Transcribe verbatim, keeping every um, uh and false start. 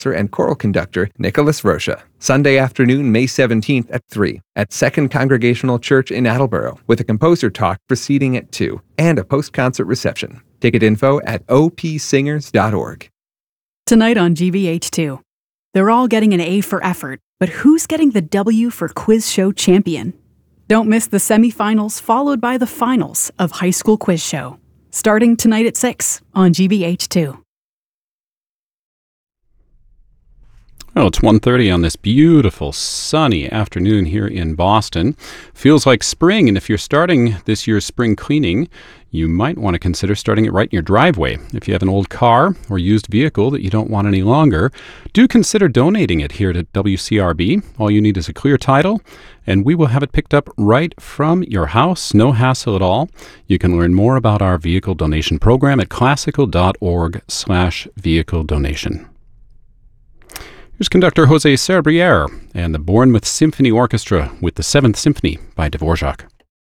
and choral conductor Nicholas Rocha. Sunday afternoon, May seventeenth at three at Second Congregational Church in Attleboro, with a composer talk proceeding at two and a post-concert reception. Ticket info at o p singers dot org. Tonight on G B H two. They're all getting an A for effort, but who's getting the W for Quiz Show Champion? Don't miss the semifinals followed by the finals of High School Quiz Show. Starting tonight at six on G B H two. Well, it's one thirty on this beautiful sunny afternoon here in Boston. Feels like spring, and if you're starting this year's spring cleaning, you might want to consider starting it right in your driveway. If you have an old car or used vehicle that you don't want any longer, do consider donating it here to W C R B. All you need is a clear title, and we will have it picked up right from your house. No hassle at all. You can learn more about our vehicle donation program at classical.org slash vehicle donation. Here's conductor Jose Serbriere and the Bournemouth Symphony Orchestra with the Seventh Symphony by Dvorak.